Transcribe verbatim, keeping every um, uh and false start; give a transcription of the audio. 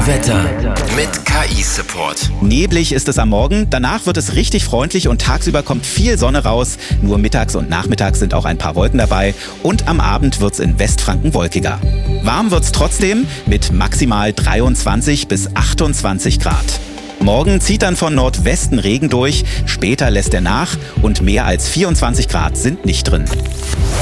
Wetter mit K I-Support. Neblig ist es am Morgen, danach wird es richtig freundlich und tagsüber kommt viel Sonne raus. Nur mittags und nachmittags sind auch ein paar Wolken dabei und am Abend wird's in Westfranken wolkiger. Warm wird's trotzdem mit maximal dreiundzwanzig bis achtundzwanzig Grad. Morgen zieht dann von Nordwesten Regen durch, später lässt er nach und mehr als vierundzwanzig Grad sind nicht drin.